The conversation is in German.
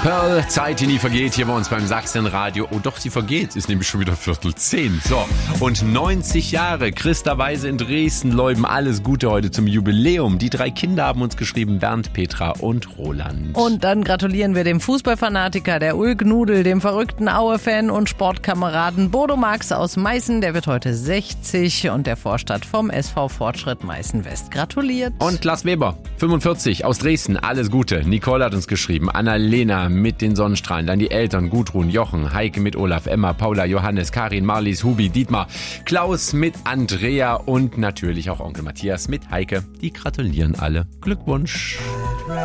Pearl, Zeit, die nie vergeht, hier bei uns beim Sachsenradio. Oh doch, sie vergeht, ist nämlich schon wieder 9:45. So, und 90 Jahre, Christa Weise in Dresden, Leuben, alles Gute heute zum Jubiläum. Die 3 Kinder haben uns geschrieben, Bernd, Petra und Roland. Und dann gratulieren wir dem Fußballfanatiker, der Ulk Nudel, dem verrückten Aue-Fan und Sportkameraden Bodo Max aus Meißen, der wird heute 60 und der Vorstand vom SV Fortschritt Meißen-West gratuliert. Und Lars Weber, 45, aus Dresden, alles Gute. Nicole hat uns geschrieben, Annalena mit den Sonnenstrahlen, dann die Eltern, Gudrun, Jochen, Heike mit Olaf, Emma, Paula, Johannes, Karin, Marlies, Hubi, Dietmar, Klaus mit Andrea und natürlich auch Onkel Matthias mit Heike. Die gratulieren alle. Glückwunsch.